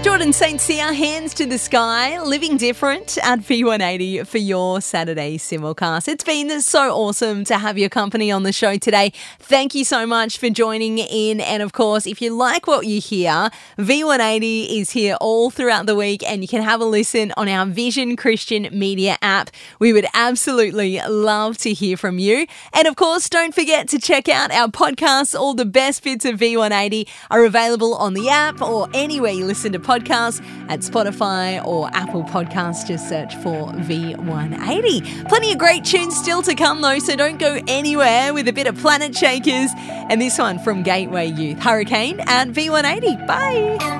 Jordan St. Cyr, Hands to the Sky, Living Different at V180 for your Saturday simulcast. It's been so awesome to have your company on the show today. Thank you so much for joining in. And of course, if you like what you hear, V180 is here all throughout the week and you can have a listen on our Vision Christian Media app. We would absolutely love to hear from you. And of course, don't forget to check out our podcasts. All the best bits of V180 are available on the app or anywhere you listen to podcasts at Spotify or Apple Podcasts. Just search for V180. Plenty of great tunes still to come though, so don't go anywhere with a bit of Planet Shakers and this one from Gateway Youth, Hurricane at V180. Bye.